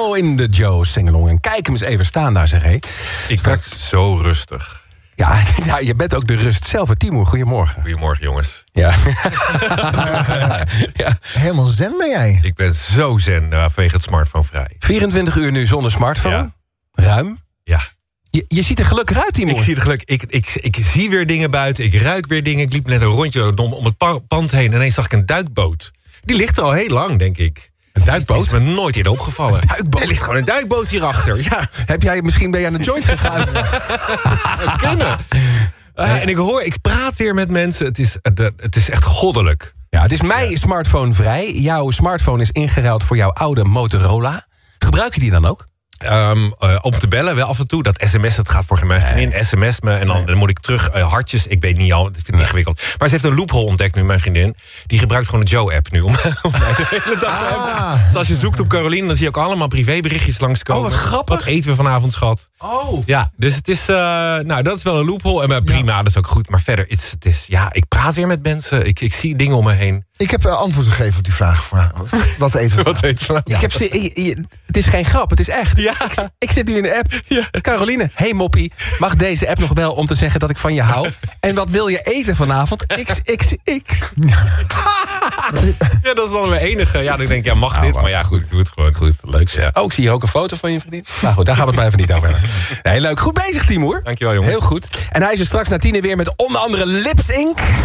Joe in de Joe Singalong. En kijk hem eens even staan daar, zeg hé. Ik ben zo rustig. Ja, je bent ook de rust zelf. Timo, goedemorgen. Goedemorgen, jongens. Ja. Ja. Helemaal zen ben jij. Ik ben zo zen vanwege het smartphone vrij. 24 uur nu zonder smartphone. Ja. Ruim. Ja. Je ziet er gelukkig uit, Timo. Ik zie het geluk. Ik zie weer dingen buiten. Ik ruik weer dingen. Ik liep net een rondje om het pand heen. En ineens zag ik een duikboot. Die ligt er al heel lang, denk ik. Een duikboot? Dat is me nooit eerder opgevallen. Een duikboot? Er ligt gewoon een duikboot hierachter. Ja. Misschien ben je aan de joint gegaan. Dat kunnen. En ik praat weer met mensen. Het is echt goddelijk. Ja, het is mij smartphone vrij. Jouw smartphone is ingeruild voor jouw oude Motorola. Gebruik je die dan ook? Om te bellen wel af en toe. Dat sms, dat gaat voor mijn vriendin. SMS me en dan moet ik terug hartjes. Ik weet niet al, ik vind het ingewikkeld. Maar ze heeft een loophole ontdekt nu, mijn vriendin. Die gebruikt gewoon de Joe-app nu. Om mij de hele dag te hebben. Dus als je zoekt op Caroline, dan zie je ook allemaal privéberichtjes langskomen. Oh, wat grappig. Wat eten we vanavond, schat? Oh. Ja, dus het is... dat is wel een loophole. En prima, dat is ook goed. Maar verder, ik praat weer met mensen. Ik zie dingen om me heen. Ik heb antwoord gegeven op die vraag. Wat eten we? Wat eten we vanavond? Het is geen grap, het is echt. Ja. Ik zit nu in de app. Ja. Caroline, hey moppie, mag deze app nog wel om te zeggen dat ik van je hou? En wat wil je eten vanavond? XXX. Ja, dat is dan mijn enige. Ja, dan denk ik, mag dit? Maar ja, goed, ik doe het gewoon. Goed, leuk zeg. Oh, ik zie hier ook een foto van je vriendin. Nou goed, daar gaan we het maar even niet over hebben. Nee, leuk. Goed bezig, Timoer. Dankjewel, jongens. Heel goed. En hij is er straks na 10 weer met onder andere Lip Sync.